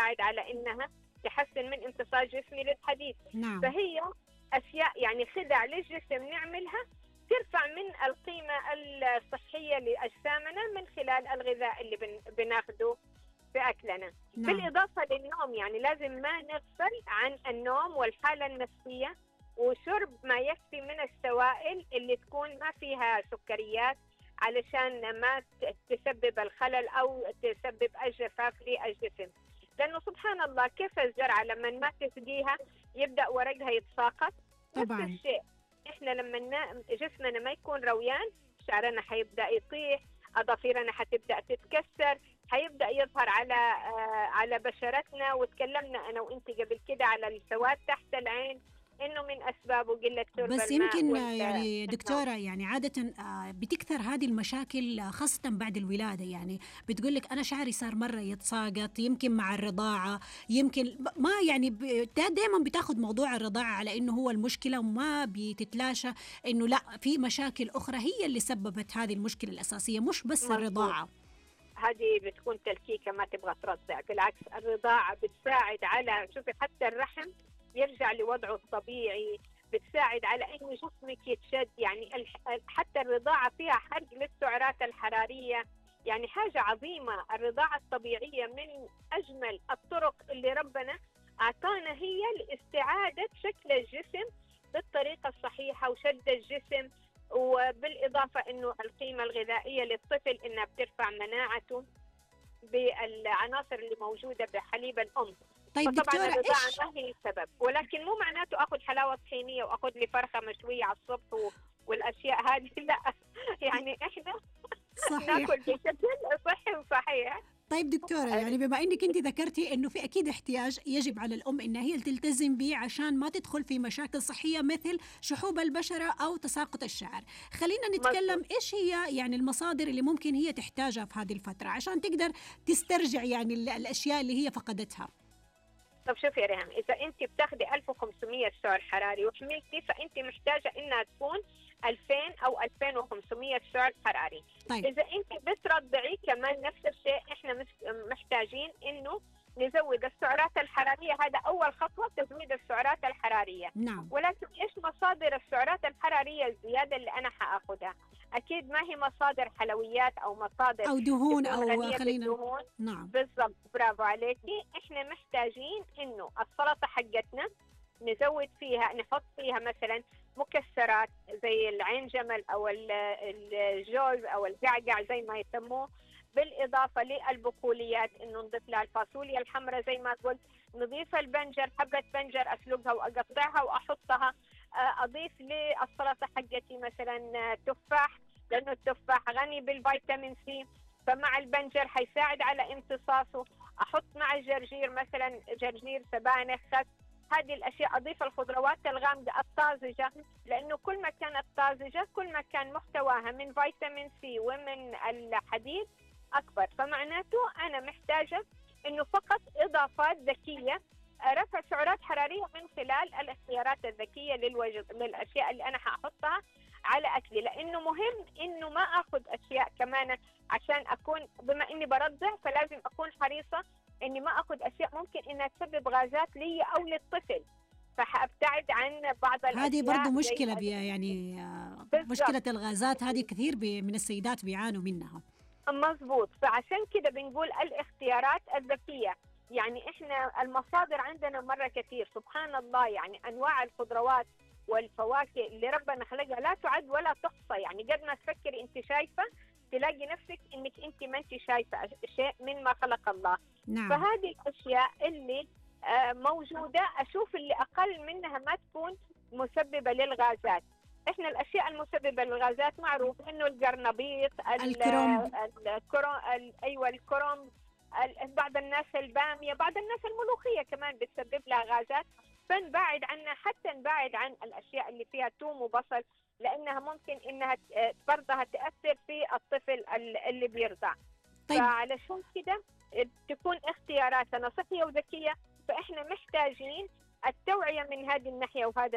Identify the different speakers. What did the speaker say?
Speaker 1: تساعد على إنها تحسن من امتصاص جسمي للحديد.
Speaker 2: نعم.
Speaker 1: فهي أشياء يعني خدع للجسم نعملها ترفع من القيمة الصحية لأجسامنا من خلال الغذاء اللي بناخده في أكلنا.
Speaker 2: نعم.
Speaker 1: بالإضافة للنوم، يعني لازم ما نغفل عن النوم والحالة النفسية، وشرب ما يكفي من السوائل اللي تكون ما فيها سكريات علشان ما تسبب الخلل أو تسبب الجفاف للجسم. لأنه سبحان الله كيف الزرعة لما ما تسقيها يبدأ ورقها يتساقط.
Speaker 2: طبعا.
Speaker 1: نفس الشيء إحنا لما جسمنا ما يكون رويان شعرنا حيبدأ يطيح، أظافيرنا حتبدأ تتكسر، حيبدأ يظهر على بشرتنا. وتكلمنا أنا وإنتي قبل كده على السواد تحت العين، إنه من أسبابه قلة شرب
Speaker 2: بس
Speaker 1: الماء
Speaker 2: يمكن يعني دكتورة يعني عادة بتكثر هذه المشاكل خاصة بعد الولادة. يعني بتقولك أنا شعري صار مرة يتساقط، يمكن مع الرضاعة، يمكن ما يعني دائما بتاخد موضوع الرضاعة على إنه هو المشكلة، وما بتتلاشى إنه لا، في مشاكل أخرى هي اللي سببت هذه المشكلة الأساسية، مش بس
Speaker 1: مظبوط.
Speaker 2: الرضاعة.
Speaker 1: هذه بتكون تلكيكة ما تبغى ترضع، بالعكس الرضاعة بتساعد على، شوفي حتى الرحم يرجع لوضعه الطبيعي، بتساعد على إنه جسمك يتشد. يعني حتى الرضاعة فيها حرق للسعرات الحرارية، يعني حاجة عظيمة. الرضاعة الطبيعية من أجمل الطرق اللي ربنا أعطانا هي لاستعادة شكل الجسم بالطريقة الصحيحة وشد الجسم. وبالإضافة إنه القيمة الغذائية للطفل إنها بترفع مناعته بالعناصر اللي موجودة بحليب الأم.
Speaker 2: طيب
Speaker 1: فطبعا
Speaker 2: دكتورة
Speaker 1: الرضاعة ما هي السبب، ولكن مو معناته أخذ حلاوة طحينية وأخذ لي فرخة مشوية على الصبح والأشياء هذه، لا. يعني إحنا
Speaker 2: صحيح.
Speaker 1: ناكل بشكل صحي وصحيح.
Speaker 2: طيب دكتورة، يعني بما أنك أنت ذكرتي أنه في أكيد احتياج يجب على الأم أنها هي تلتزم به عشان ما تدخل في مشاكل صحية مثل شحوب البشرة أو تساقط الشعر، خلينا نتكلم إيش هي يعني المصادر اللي ممكن هي تحتاجها في هذه الفترة عشان تقدر تسترجع يعني الأشياء اللي هي فقدتها.
Speaker 1: طب شوفي يا ريهام، إذا أنت بتاخدي 1500 سعر حراري وحملتي، فأنت محتاجة إنها تكون 2000 أو 2500 سعر حراري.
Speaker 2: طيب.
Speaker 1: إذا أنت بترضعي كمان نفس الشيء، إحنا محتاجين إنه نزود السعرات الحرارية. هذا أول خطوة، تزويد السعرات الحرارية.
Speaker 2: نعم.
Speaker 1: ولكن إيش مصادر السعرات الحرارية الزيادة اللي أنا حأخذها؟ أكيد ما هي مصادر حلويات أو مصادر
Speaker 2: أو دهون أو
Speaker 1: غنية
Speaker 2: خلينا.
Speaker 1: بالدهون.
Speaker 2: نعم
Speaker 1: بالضبط، برافو عليكي. إحنا محتاجين إنه السلطة حقتنا نزود فيها، نحط فيها مثلا مكسرات زي العين جمل أو الجوز أو القعقع زي ما يسموه. بالإضافة للبقوليات إنه نضيف لها الفاصوليا الحمراء زي ما قلت، نضيف البنجر، حبة بنجر أسلقها وأقطعها وأحطها. أضيف للسلطة حقتي مثلا تفاح، لأنه التفاح غني بالفيتامين سي، فمع البنجر حيساعد على امتصاصه. أحط مع الجرجير مثلا جرجير، سبانخ، خس، هذه الأشياء. أضيف الخضروات الغامقة الطازجة، لأنه كل ما كانت طازجة كل ما كان محتواها من فيتامين سي ومن الحديد أكبر. فمعناته أنا محتاجة إنه فقط إضافات ذكية، رفع سعرات حرارية من خلال الاختيارات الذكية للأشياء اللي أنا حأحطها على أكلي. لأنه مهم إنه ما أخذ أشياء كمان عشان أكون، بما إني برضع فلازم أكون حريصة إني ما أخذ أشياء ممكن إنها تسبب غازات لي أو للطفل، فحأبتعد عن بعض الأشياء.
Speaker 2: هذه برضو مشكلة يعني مشكلة الغازات هذه كثير من السيدات بيعانوا منها.
Speaker 1: مظبوط. فعشان كده بنقول الاختيارات الذكية. يعني إحنا المصادر عندنا مرة كثير سبحان الله، يعني أنواع الخضروات والفواكه اللي ربنا خلقها لا تعد ولا تحصى. يعني قد ما تفكري أنت شايفة تلاقي نفسك إنك أنت ما أنت شايفة شيء من ما خلق الله.
Speaker 2: نعم.
Speaker 1: فهذه الأشياء اللي موجودة أشوف اللي أقل منها ما تكون مسببة للغازات. إحنا الأشياء المسببة للغازات معروف إنه القرنبيط،
Speaker 2: الكرنب،
Speaker 1: أيوة الكرنب، بعض الناس البامية، بعض الناس الملوخية كمان بتسبب لها غازات. فنبعد عنها، حتى نبعد عن الأشياء اللي فيها ثوم وبصل، لأنها ممكن إنها برضها تأثر في الطفل اللي بيرضع.
Speaker 2: طيب.
Speaker 1: فعلشان كده تكون اختياراتنا صحية وذكية. فإحنا محتاجين التوعية من هذه الناحية وهذا